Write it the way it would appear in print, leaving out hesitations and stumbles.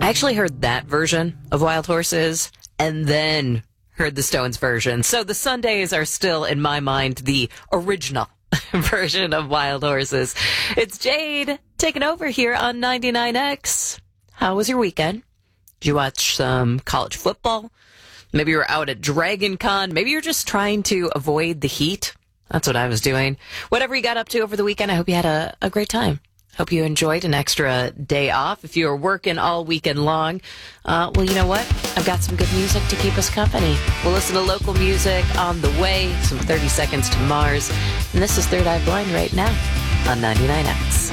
I actually heard that version of Wild Horses and then heard the Stones version. So the Sundays are still, in my mind, the original version of Wild Horses. It's Jade taking over here on 99X. How was your weekend? Did you watch some college football? Maybe you were out at Dragon Con. Maybe you're just trying to avoid the heat. That's what I was doing. Whatever you got up to over the weekend, I hope you had a great time. Hope you enjoyed an extra day off. If you were working all weekend long, well, you know what? I've got some good music to keep us company. We'll listen to local music on the way, some 30 Seconds to Mars. And this is Third Eye Blind right now on 99X.